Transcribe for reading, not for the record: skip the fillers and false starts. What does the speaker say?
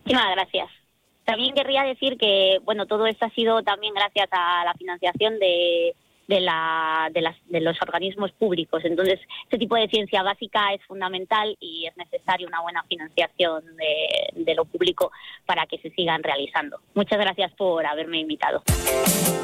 Muchísimas gracias. También querría decir que, bueno, todo esto ha sido también gracias a la financiación de los organismos públicos. Entonces, este tipo de ciencia básica es fundamental y es necesaria una buena financiación de lo público para que se sigan realizando. Muchas gracias por haberme invitado.